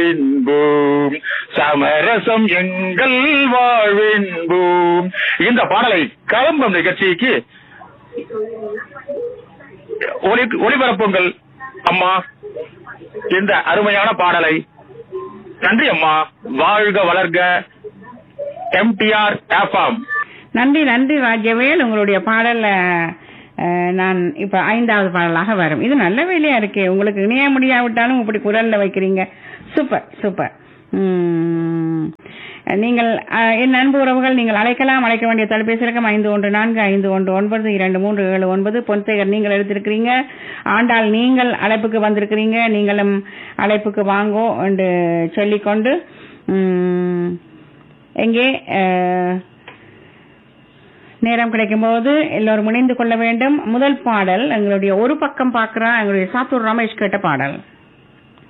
Boom சமரசம் எங்கள் வாழ்வின் பூம். இந்த பாடலை கலம்பம் நிகழ்ச்சிக்கு ஒளிபரப்புங்கள் அம்மா. இந்த அருமையான பாடலை. நன்றி அம்மா. வாழ்க வளர்க எம்டிஆர் எஃப்எம். நன்றி நன்றி ராஜவேல். உங்களுடைய பாடல் நான் இப்ப 5வது பாடலாக வரும். இது நல்ல வேலையா இருக்கு. உங்களுக்கு இணைய முடியாவிட்டாலும் இப்படி குரல்ல வைக்கிறீங்க. Super super. நீங்கள் என் அன்பு உறவுகள், நீங்கள் அழைக்கலாம். அழைக்க வேண்டிய தொலைபேசி இலக்கம் 514-519-2379. பொன்சேகர் நீங்கள் எடுத்திருக்கிறீங்க. ஆண்டாள் நீங்கள் அழைப்புக்கு வந்திருக்கிறீங்க. நீங்களும் அழைப்புக்கு வாங்கோ என்று சொல்லிக்கொண்டு எங்கே நேரம் கிடைக்கும் போது எல்லோரும் இணைந்து கொள்ள வேண்டும். முதல் பாடல் எங்களுடைய ஒரு பக்கம் பார்க்கிறா எங்களுடைய சாத்தூர் ரமேஷ் கேட்ட பாடல்.